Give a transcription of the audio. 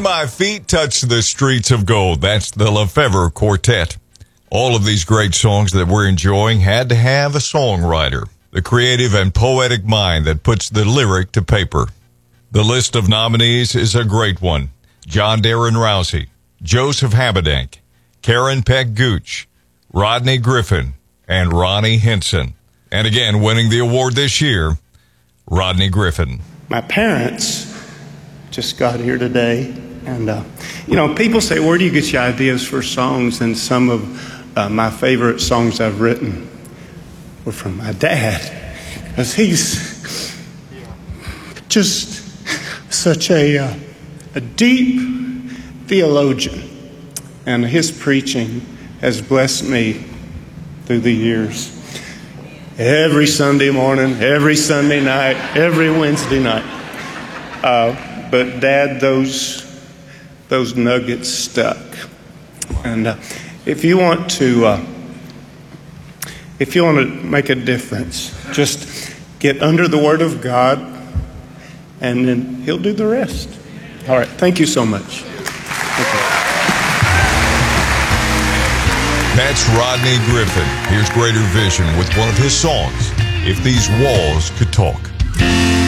My Feet Touch the Streets of Gold. That's the Lefevre Quartet. All of these great songs that we're enjoying had to have a songwriter, the creative and poetic mind that puts the lyric to paper. The list of nominees is a great one. John Darren Rousey, Joseph Habedank, Karen Peck Gooch, Rodney Griffin, and Ronnie Henson. And again, winning the award this year, Rodney Griffin. My parents just got here today, and people say, where do you get your ideas for songs? And some of my favorite songs I've written were from my dad, because he's just such a deep theologian, and his preaching has blessed me through the years. Every Sunday morning, every Sunday night, every Wednesday night. But Dad, those nuggets stuck. And if you want to make a difference, just get under the Word of God, and then He'll do the rest. All right. Thank you so much. That's Rodney Griffin. Here's Greater Vision with one of his songs, If These Walls Could Talk.